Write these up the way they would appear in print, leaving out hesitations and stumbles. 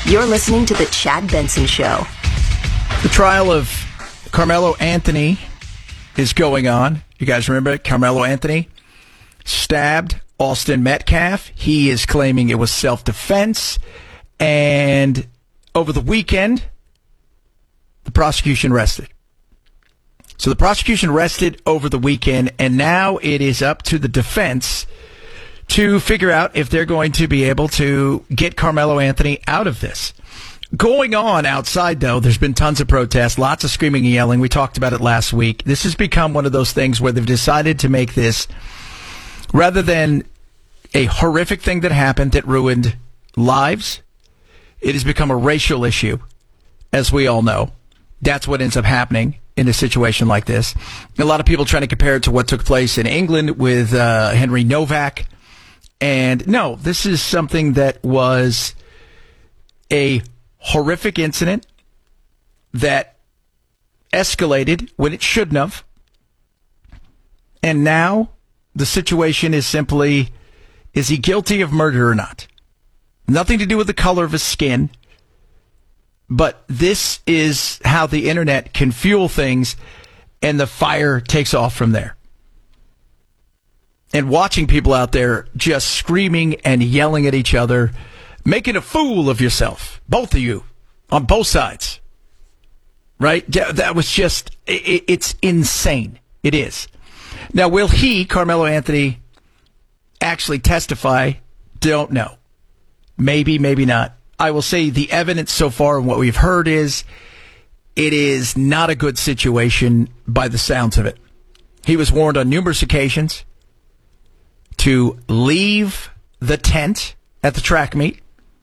You're listening to The Chad Benson Show. The trial of Carmelo Anthony is going on. You guys remember it? Carmelo Anthony stabbed Austin Metcalf. He is claiming it was self-defense. And over the weekend, the prosecution rested. So the prosecution rested over the weekend, and now it is up to the defense to figure out if they're going to be able to get Carmelo Anthony out of this. Going on outside, though, there's been tons of protests, lots of screaming and yelling. We talked about it last week. This has become one of those things where they've decided to make this, rather than a horrific thing that happened that ruined lives, it has become a racial issue, as we all know. That's what ends up happening in a situation like this. A lot of people trying to compare it to what took place in England with Henry Novak. And no, this is something that was a horrific incident that escalated when it shouldn't have. And now the situation is simply, is he guilty of murder or not? Nothing to do with the color of his skin. But this is how the internet can fuel things, and the fire takes off from there. And watching people out there just screaming and yelling at each other, making a fool of yourself, both of you, on both sides. Right? That was just, it's insane. It is. Now, will Carmelo Anthony, actually testify? Don't know. Maybe, maybe not. I will say the evidence so far and what we've heard is it is not a good situation by the sounds of it. He was warned on numerous occasions to leave the tent at the track meet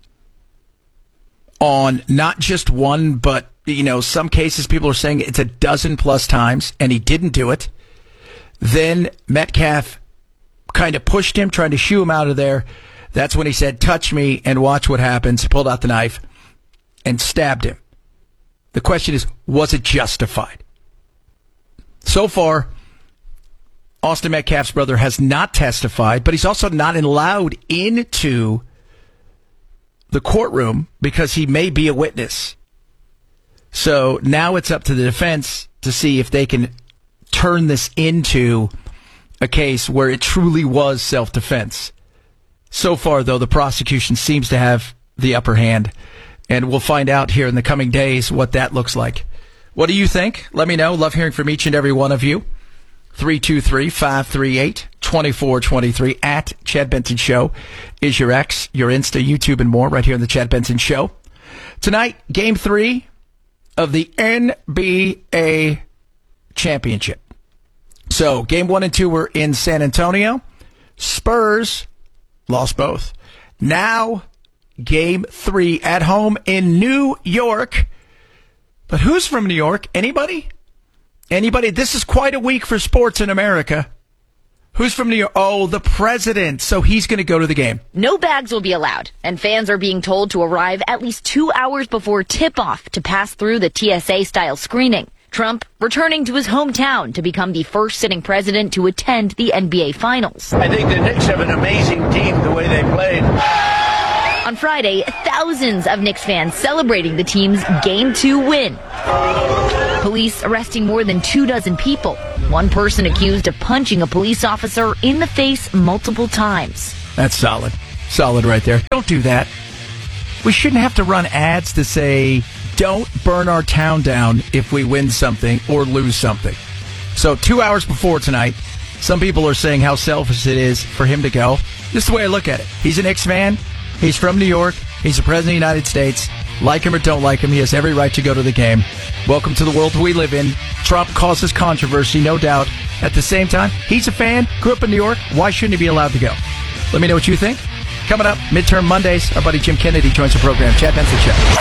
on not just one, but, some cases people are saying it's a dozen plus times, and he didn't do it. Then Metcalf kind of pushed him, trying to shoo him out of there. That's when he said, touch me and watch what happens. He pulled out the knife and stabbed him. The question is, was it justified? So far, Austin Metcalf's brother has not testified, but he's also not allowed into the courtroom because he may be a witness. So now it's up to the defense to see if they can turn this into a case where it truly was self-defense. So far, though, the prosecution seems to have the upper hand, and we'll find out here in the coming days what that looks like. What do you think? Let me know. Love hearing from each and every one of you. 323-538-2423 at Chad Benson Show is your X, your Insta, YouTube, and more right here on the Chad Benson Show. Tonight, Game 3 of the NBA Championship. So, Game 1 and 2 were in San Antonio. Spurs lost both. Now, Game 3 at home in New York. But who's from New York? Anybody? Anybody? This is quite a week for sports in America. Who's from New York? Oh, the president. So he's going to go to the game. No bags will be allowed, and fans are being told to arrive at least 2 hours before tip-off to pass through the TSA-style screening. Trump returning to his hometown to become the first sitting president to attend the NBA Finals. I think the Knicks have an amazing team the way they played. On Friday, thousands of Knicks fans celebrating the team's Game 2 win. Police arresting more than 24 people. One person accused of punching a police officer in the face multiple times. That's solid. Solid right there. Don't do that. We shouldn't have to run ads to say, don't burn our town down if we win something or lose something. So 2 hours before tonight, some people are saying how selfish it is for him to go. This is the way I look at it. He's an Knicks fan. He's from New York. He's the president of the United States. Like him or don't like him, he has every right to go to the game. Welcome to the world we live in. Trump causes controversy, no doubt. At the same time, he's a fan, grew up in New York. Why shouldn't he be allowed to go? Let me know what you think. Coming up, midterm Mondays, our buddy Jim Kennedy joins the program. Chad Benson Show.